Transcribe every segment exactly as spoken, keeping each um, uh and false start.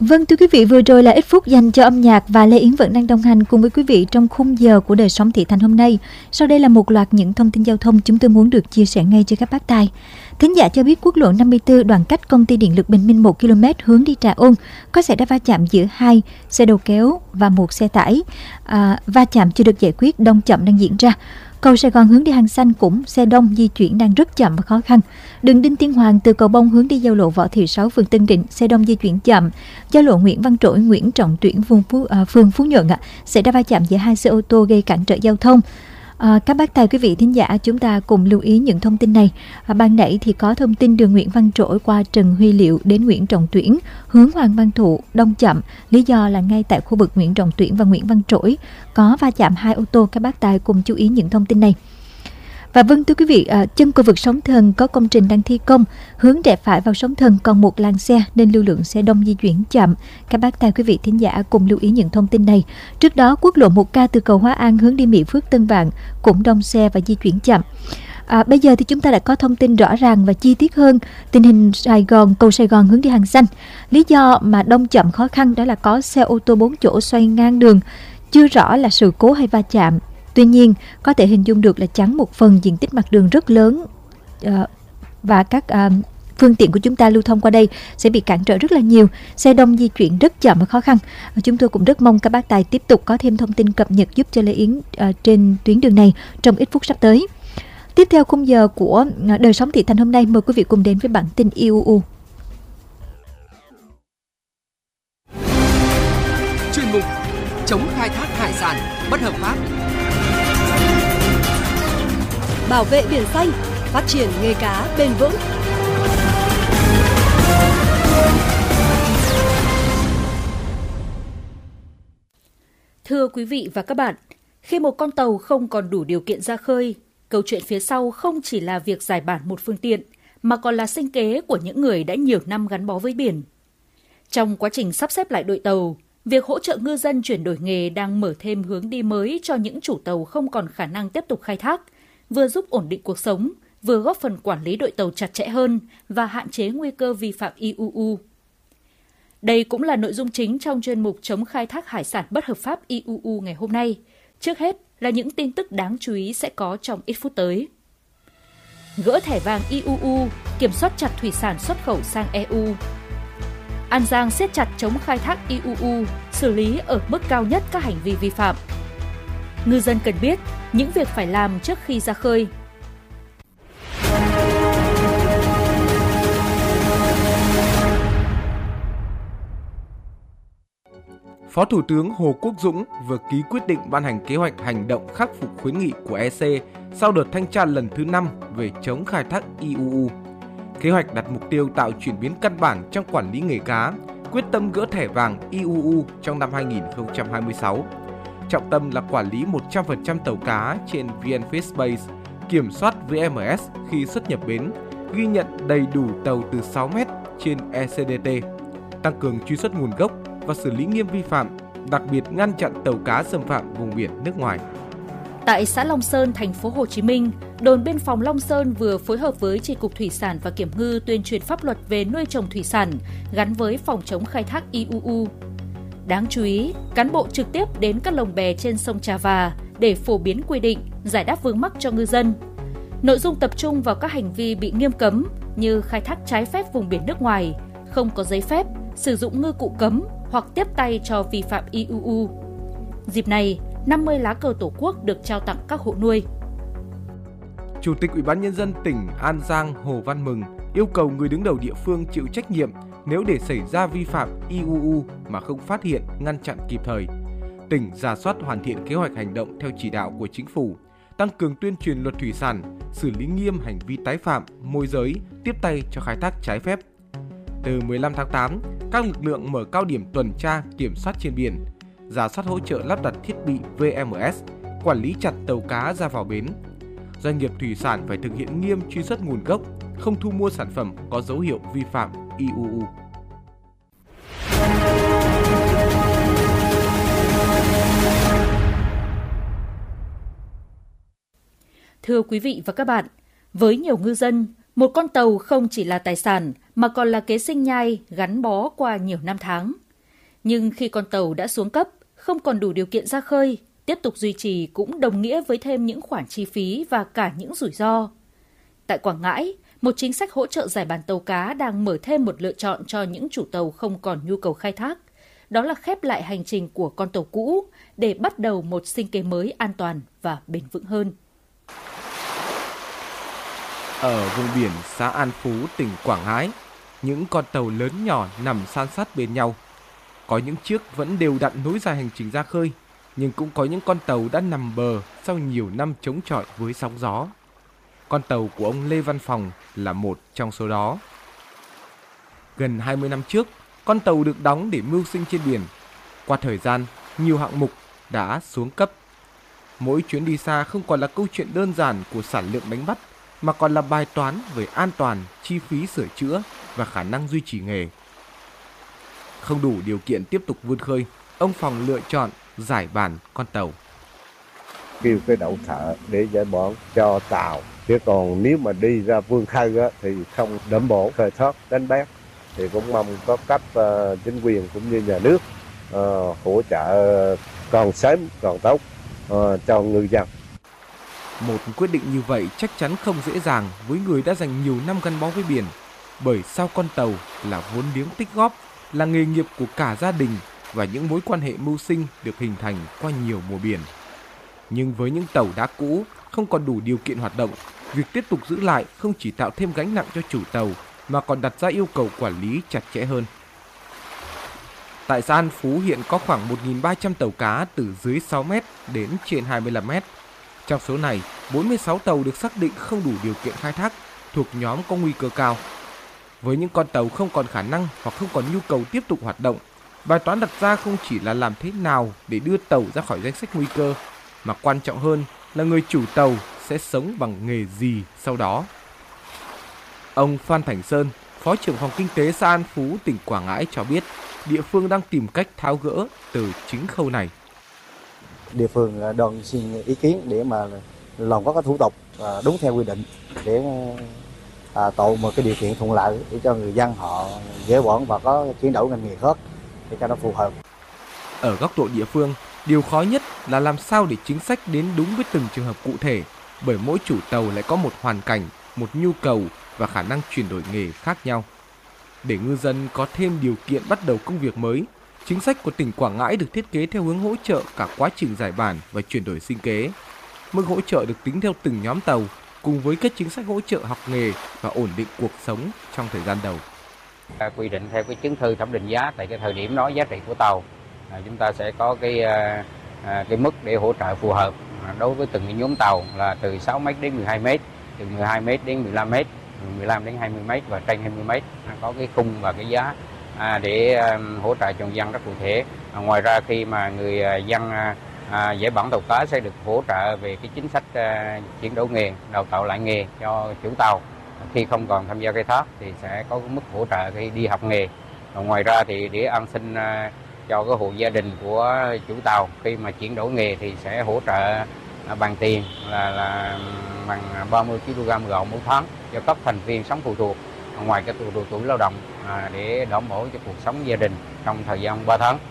Vâng, thưa quý vị, vừa rồi là ít phút dành cho âm nhạc và Lê Yến vẫn đang đồng hành cùng với quý vị trong khung giờ của Đời Sống Thị Thành hôm nay. Sau đây là một loạt những thông tin giao thông chúng tôi muốn được chia sẻ ngay cho các bác tài. Thính giả cho biết quốc lộ năm mươi tư đoạn cách công ty điện lực Bình Minh một ki lô mét hướng đi Trà Ôn có xảy ra va chạm giữa hai xe đầu kéo và một xe tải. À, va chạm chưa được giải quyết, đông chậm đang diễn ra. Cầu Sài Gòn hướng đi Hàng Xanh cũng xe đông di chuyển đang rất chậm và khó khăn. Đường Đinh Tiên Hoàng từ cầu Bông hướng đi giao lộ Võ Thị Sáu phường Tân Định xe đông di chuyển chậm. Giao lộ Nguyễn Văn Trỗi Nguyễn Trọng Tuyển phường Phú, à, phường Phú Nhuận ạ xảy ra va chạm giữa hai xe ô tô gây cản trở giao thông. À, các bác tài quý vị thính giả chúng ta cùng lưu ý những thông tin này. À, ban nãy thì có thông tin đường Nguyễn Văn Trỗi qua Trần Huy Liệu đến Nguyễn Trọng Tuyển hướng Hoàng Văn Thụ đông chậm, lý do là ngay tại khu vực Nguyễn Trọng Tuyển và Nguyễn Văn Trỗi có va chạm hai ô tô. Các bác tài cùng chú ý những thông tin này. Và vâng thưa quý vị, à, chân cầu vượt Sóng Thần có công trình đang thi công, hướng rẽ phải vào Sóng Thần còn một làn xe nên lưu lượng xe đông di chuyển chậm. Các bác tài quý vị thính giả cùng lưu ý những thông tin này. Trước đó quốc lộ một K từ cầu Hóa An hướng đi Mỹ Phước Tân Vạn cũng đông xe và di chuyển chậm. À, bây giờ thì chúng ta đã có thông tin rõ ràng và chi tiết hơn tình hình Sài Gòn, cầu Sài Gòn hướng đi Hàng Xanh. Lý do mà đông chậm khó khăn đó là có xe ô tô bốn chỗ xoay ngang đường, chưa rõ là sự cố hay va chạm. Tuy nhiên, có thể hình dung được là chắn một phần diện tích mặt đường rất lớn uh, và các uh, phương tiện của chúng ta lưu thông qua đây sẽ bị cản trở rất là nhiều. Xe đông di chuyển rất chậm và khó khăn. Uh, chúng tôi cũng rất mong các bác tài tiếp tục có thêm thông tin cập nhật giúp cho Lê Yến uh, trên tuyến đường này trong ít phút sắp tới. Tiếp theo khung giờ của uh, Đời Sống Thị Thành hôm nay, mời quý vị cùng đến với bản tin i u u. Chuyên mục chống khai thác hải sản bất hợp pháp, bảo vệ biển xanh, phát triển nghề cá bền vững. Thưa quý vị và các bạn, khi một con tàu không còn đủ điều kiện ra khơi, câu chuyện phía sau không chỉ là việc giải bản một phương tiện, mà còn là sinh kế của những người đã nhiều năm gắn bó với biển. Trong quá trình sắp xếp lại đội tàu, việc hỗ trợ ngư dân chuyển đổi nghề đang mở thêm hướng đi mới cho những chủ tàu không còn khả năng tiếp tục khai thác, vừa giúp ổn định cuộc sống, vừa góp phần quản lý đội tàu chặt chẽ hơn và hạn chế nguy cơ vi phạm i u u. Đây cũng là nội dung chính trong chuyên mục chống khai thác hải sản bất hợp pháp i u u ngày hôm nay. Trước hết là những tin tức đáng chú ý sẽ có trong ít phút tới. Gỡ thẻ vàng i u u, kiểm soát chặt thủy sản xuất khẩu sang e u. An Giang siết chặt chống khai thác i u u, xử lý ở mức cao nhất các hành vi vi phạm. Ngư dân cần biết những việc phải làm trước khi ra khơi. Phó Thủ tướng Hồ Quốc Dũng vừa ký quyết định ban hành kế hoạch hành động khắc phục khuyến nghị của e xê sau đợt thanh tra lần thứ năm về chống khai thác i u u. Kế hoạch đặt mục tiêu tạo chuyển biến căn bản trong quản lý nghề cá, quyết tâm gỡ thẻ vàng i u u trong năm hai nghìn không trăm hai mươi sáu. Trọng tâm là quản lý một trăm phần trăm tàu cá trên vê en Fishbase, kiểm soát vê em ét khi xuất nhập bến, ghi nhận đầy đủ tàu từ sáu mét trên e xê đê tê, tăng cường truy xuất nguồn gốc và xử lý nghiêm vi phạm, đặc biệt ngăn chặn tàu cá xâm phạm vùng biển nước ngoài. Tại xã Long Sơn, thành phố Hồ Chí Minh, đồn biên phòng Long Sơn vừa phối hợp với Chi cục Thủy sản và Kiểm ngư tuyên truyền pháp luật về nuôi trồng thủy sản gắn với phòng chống khai thác i u u. Đáng chú ý, cán bộ trực tiếp đến các lồng bè trên sông Trà Và để phổ biến quy định, giải đáp vướng mắc cho ngư dân. Nội dung tập trung vào các hành vi bị nghiêm cấm như khai thác trái phép vùng biển nước ngoài, không có giấy phép, sử dụng ngư cụ cấm hoặc tiếp tay cho vi phạm i u u. Dịp này, năm mươi lá cờ Tổ quốc được trao tặng các hộ nuôi. Chủ tịch Ủy ban Nhân dân tỉnh An Giang Hồ Văn Mừng yêu cầu người đứng đầu địa phương chịu trách nhiệm nếu để xảy ra vi phạm i u u mà không phát hiện, ngăn chặn kịp thời. Tỉnh rà soát hoàn thiện kế hoạch hành động theo chỉ đạo của Chính phủ, tăng cường tuyên truyền luật thủy sản, xử lý nghiêm hành vi tái phạm, môi giới, tiếp tay cho khai thác trái phép. Từ mười lăm tháng tám, các lực lượng mở cao điểm tuần tra, kiểm soát trên biển, rà soát hỗ trợ lắp đặt thiết bị vê em ét, quản lý chặt tàu cá ra vào bến. Doanh nghiệp thủy sản phải thực hiện nghiêm truy xuất nguồn gốc, không thu mua sản phẩm có dấu hiệu vi phạm i u u. Thưa quý vị và các bạn, với nhiều ngư dân, một con tàu không chỉ là tài sản mà còn là kế sinh nhai gắn bó qua nhiều năm tháng. Nhưng khi con tàu đã xuống cấp, không còn đủ điều kiện ra khơi, tiếp tục duy trì cũng đồng nghĩa với thêm những khoản chi phí và cả những rủi ro. Tại Quảng Ngãi, một chính sách hỗ trợ giải bàn tàu cá đang mở thêm một lựa chọn cho những chủ tàu không còn nhu cầu khai thác. Đó là khép lại hành trình của con tàu cũ để bắt đầu một sinh kế mới an toàn và bền vững hơn. Ở vùng biển xã An Phú, tỉnh Quảng Ngãi, những con tàu lớn nhỏ nằm san sát bên nhau. Có những chiếc vẫn đều đặn nối dài hành trình ra khơi, nhưng cũng có những con tàu đã nằm bờ sau nhiều năm chống chọi với sóng gió. Con tàu của ông Lê Văn Phòng là một trong số đó. Gần hai mươi năm trước, con tàu được đóng để mưu sinh trên biển. Qua thời gian, nhiều hạng mục đã xuống cấp. Mỗi chuyến đi xa không còn là câu chuyện đơn giản của sản lượng đánh bắt, mà còn là bài toán về an toàn, chi phí sửa chữa và khả năng duy trì nghề. Không đủ điều kiện tiếp tục vươn khơi, ông Phòng lựa chọn giải bàn con tàu. Kêu cái đậu thợ để giải bón cho tàu. Chứ còn nếu mà đi ra vươn khơi á, thì không đảm bảo khơi thoát đánh bắt. Thì cũng mong có cấp uh, chính quyền cũng như nhà nước uh, hỗ trợ còn sớm còn tốt uh, cho ngư dân. Một quyết định như vậy chắc chắn không dễ dàng với người đã dành nhiều năm gắn bó với biển. Bởi sau con tàu là vốn liếng tích góp, là nghề nghiệp của cả gia đình và những mối quan hệ mưu sinh được hình thành qua nhiều mùa biển. Nhưng với những tàu đá cũ không còn đủ điều kiện hoạt động, việc tiếp tục giữ lại không chỉ tạo thêm gánh nặng cho chủ tàu mà còn đặt ra yêu cầu quản lý chặt chẽ hơn. Tại xã An Phú hiện có khoảng một nghìn ba trăm tàu cá từ dưới sáu mét đến trên hai mươi lăm mét. Trong số này, bốn mươi sáu tàu được xác định không đủ điều kiện khai thác, thuộc nhóm có nguy cơ cao. Với những con tàu không còn khả năng hoặc không còn nhu cầu tiếp tục hoạt động, bài toán đặt ra không chỉ là làm thế nào để đưa tàu ra khỏi danh sách nguy cơ, mà quan trọng hơn là người chủ tàu sẽ sống bằng nghề gì sau đó. Ông Phan Thành Sơn, Phó trưởng phòng kinh tế xã An Phú, tỉnh Quảng Ngãi cho biết, địa phương đang tìm cách tháo gỡ từ chính khâu này. Địa phương đoàn xin ý kiến để mà làm các thủ tục đúng theo quy định để à, tạo một cái điều kiện thuận lợi để cho người dân họ dễ quản và có chuyển đổi ngành nghề khác để cho nó phù hợp. Ở góc độ địa phương, điều khó nhất là làm sao để chính sách đến đúng với từng trường hợp cụ thể, bởi mỗi chủ tàu lại có một hoàn cảnh, một nhu cầu và khả năng chuyển đổi nghề khác nhau. Để ngư dân có thêm điều kiện bắt đầu công việc mới, chính sách của tỉnh Quảng Ngãi được thiết kế theo hướng hỗ trợ cả quá trình giải bản và chuyển đổi sinh kế. Mức hỗ trợ được tính theo từng nhóm tàu, cùng với các chính sách hỗ trợ học nghề và ổn định cuộc sống trong thời gian đầu. Quy định theo cái chứng thư thẩm định giá tại cái thời điểm đó giá trị của tàu, chúng ta sẽ có cái cái mức để hỗ trợ phù hợp đối với từng nhóm tàu là từ sáu mét đến mười hai mét, từ mười hai mét đến mười lăm mét, mười lăm đến hai mươi mét và trên hai mươi mét, có cái khung và cái giá để hỗ trợ cho dân rất cụ thể. Ngoài ra khi mà người dân À, giải bản tàu cá sẽ được hỗ trợ về cái chính sách uh, chuyển đổi nghề, đào tạo lại nghề cho chủ tàu. Khi không còn tham gia khai thác thì sẽ có mức hỗ trợ khi đi học nghề. Và ngoài ra thì để an sinh uh, cho cái hộ gia đình của chủ tàu khi mà chuyển đổi nghề thì sẽ hỗ trợ uh, bằng tiền là, là bằng ba mươi ki lô gam gạo mỗi tháng cho các thành viên sống phụ thuộc ngoài cái độ tuổi lao động uh, để đảm bảo cho cuộc sống gia đình trong thời gian ba tháng.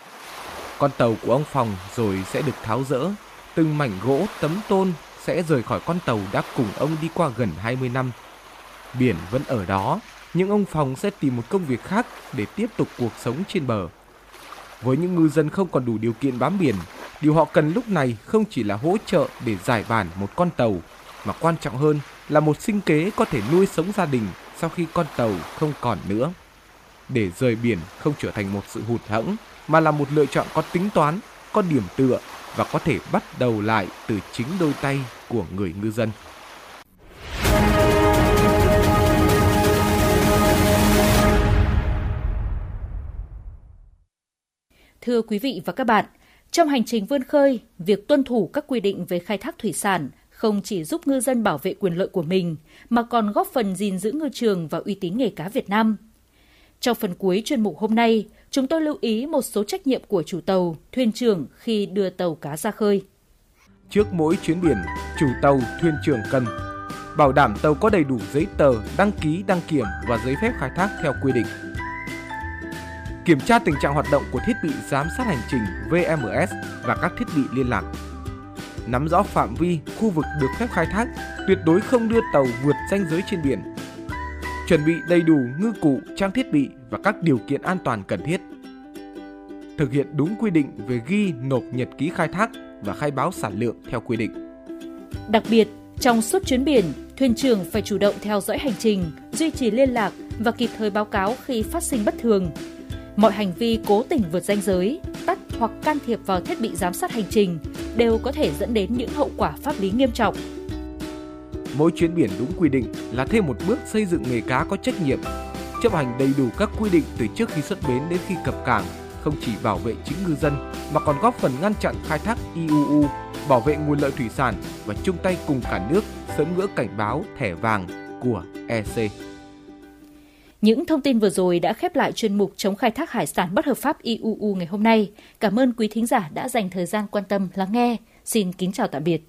Con tàu của ông Phòng rồi sẽ được tháo dỡ, từng mảnh gỗ, tấm tôn sẽ rời khỏi con tàu đã cùng ông đi qua gần hai mươi năm. Biển vẫn ở đó, nhưng ông Phòng sẽ tìm một công việc khác để tiếp tục cuộc sống trên bờ. Với những ngư dân không còn đủ điều kiện bám biển, điều họ cần lúc này không chỉ là hỗ trợ để giải bản một con tàu, mà quan trọng hơn là một sinh kế có thể nuôi sống gia đình sau khi con tàu không còn nữa. Để rời biển không trở thành một sự hụt hẫng, mà là một lựa chọn có tính toán, có điểm tựa và có thể bắt đầu lại từ chính đôi tay của người ngư dân. Thưa quý vị và các bạn, trong hành trình vươn khơi, việc tuân thủ các quy định về khai thác thủy sản không chỉ giúp ngư dân bảo vệ quyền lợi của mình, mà còn góp phần gìn giữ ngư trường và uy tín nghề cá Việt Nam. Trong phần cuối chuyên mục hôm nay, chúng tôi lưu ý một số trách nhiệm của chủ tàu, thuyền trưởng khi đưa tàu cá ra khơi. Trước mỗi chuyến biển, chủ tàu, thuyền trưởng cần bảo đảm tàu có đầy đủ giấy tờ, đăng ký, đăng kiểm và giấy phép khai thác theo quy định. kiểm tra tình trạng hoạt động của thiết bị giám sát hành trình V M S và các thiết bị liên lạc. Nắm rõ phạm vi, khu vực được phép khai thác, tuyệt đối không đưa tàu vượt ranh giới trên biển. Chuẩn bị đầy đủ ngư cụ, trang thiết bị và các điều kiện an toàn cần thiết. Thực hiện đúng quy định về ghi nộp nhật ký khai thác và khai báo sản lượng theo quy định. Đặc biệt, trong suốt chuyến biển, thuyền trưởng phải chủ động theo dõi hành trình, duy trì liên lạc và kịp thời báo cáo khi phát sinh bất thường. Mọi hành vi cố tình vượt ranh giới, tắt hoặc can thiệp vào thiết bị giám sát hành trình đều có thể dẫn đến những hậu quả pháp lý nghiêm trọng. Mỗi chuyến biển đúng quy định là thêm một bước xây dựng nghề cá có trách nhiệm, chấp hành đầy đủ các quy định từ trước khi xuất bến đến khi cập cảng, không chỉ bảo vệ chính ngư dân mà còn góp phần ngăn chặn khai thác I U U, bảo vệ nguồn lợi thủy sản và chung tay cùng cả nước sớm gỡ cảnh báo thẻ vàng của E C. Những thông tin vừa rồi đã khép lại chuyên mục chống khai thác hải sản bất hợp pháp I U U ngày hôm nay. Cảm ơn quý thính giả đã dành thời gian quan tâm lắng nghe. Xin kính chào tạm biệt.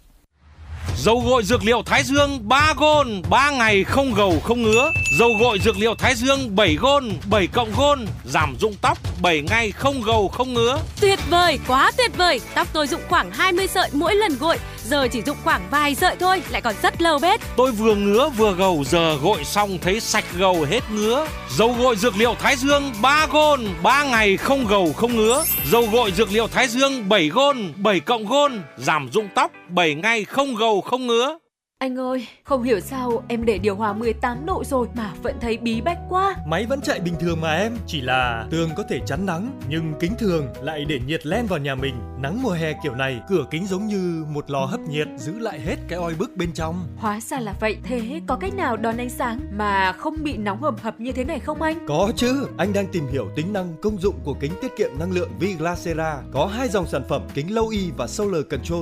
Dầu gội dược liệu Thái Dương ba gôn, ba ngày không gầu không ngứa. Dầu gội dược liệu Thái Dương bảy gôn, bảy cộng gôn, giảm rụng tóc, bảy ngày không gầu không ngứa. Tuyệt vời, quá tuyệt vời. Tóc tôi rụng khoảng hai mươi sợi mỗi lần gội, giờ chỉ rụng khoảng vài sợi thôi, lại còn rất lâu bết. Tôi vừa ngứa vừa gầu, giờ gội xong thấy sạch gầu hết ngứa. Dầu gội dược liệu Thái Dương ba gôn, ba ngày không gầu không ngứa. Dầu gội dược liệu Thái Dương bảy gôn, bảy cộng gôn, giảm rụng tóc, bảy ngày không gầu không ngứa. Anh ơi, không hiểu sao em để điều hòa mười tám độ rồi mà vẫn thấy bí bách quá. Máy vẫn chạy bình thường mà em, chỉ là tường có thể chắn nắng, nhưng kính thường lại để nhiệt len vào nhà mình. Nắng mùa hè kiểu này, cửa kính giống như một lò hấp nhiệt, giữ lại hết cái oi bức bên trong. Hóa ra là vậy, thế có cách nào đón ánh sáng mà không bị nóng hầm hập như thế này không anh? Có chứ, anh đang tìm hiểu tính năng công dụng của kính tiết kiệm năng lượng Viglacera. Có hai dòng sản phẩm kính Low E và Solar Control